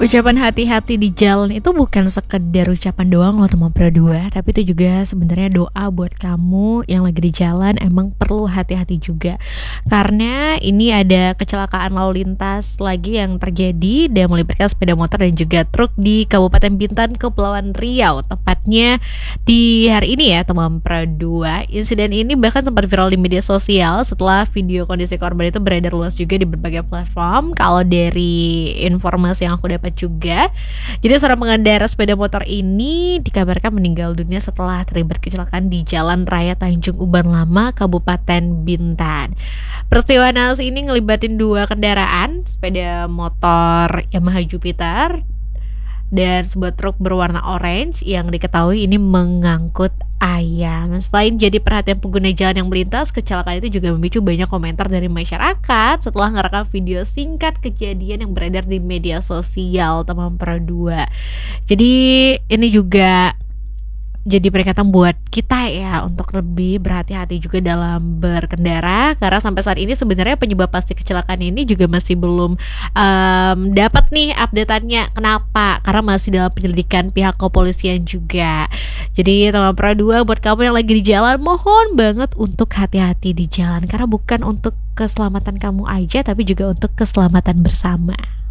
Ucapan hati-hati di jalan itu bukan sekedar ucapan doang loh teman berdua, tapi itu juga sebenarnya doa buat kamu yang lagi di jalan. Emang perlu hati-hati juga, karena ini ada kecelakaan lalu lintas lagi yang terjadi dan melibatkan sepeda motor dan juga truk di Kabupaten Bintan, Kepulauan Riau, tepatnya di hari ini ya teman berdua. Insiden ini bahkan sempat viral di media sosial setelah video kondisi korban itu beredar luas juga di berbagai platform. Kalau dari informasi yang aku dapat juga, jadi seorang pengendara sepeda motor ini dikabarkan meninggal dunia setelah terlibat kecelakaan di Jalan Raya Tanjung Uban Lama, Kabupaten Bintan. Peristiwa naas ini ngelibatin dua kendaraan, sepeda motor Yamaha Jupiter dan sebuah truk berwarna orange yang diketahui ini mengangkut ayam. Selain jadi perhatian pengguna jalan yang melintas, kecelakaan itu juga memicu banyak komentar dari masyarakat setelah ngerekam video singkat kejadian yang beredar di media sosial teman berdua. Jadi ini juga jadi peringatan buat kita ya untuk lebih berhati-hati juga dalam berkendara, karena sampai saat ini sebenarnya penyebab pasti kecelakaan ini juga masih belum dapat nih updateannya. Kenapa? Karena masih dalam penyelidikan pihak kepolisian juga. Jadi teman dua, buat kamu yang lagi di jalan, mohon banget untuk hati-hati di jalan, karena bukan untuk keselamatan kamu aja tapi juga untuk keselamatan bersama.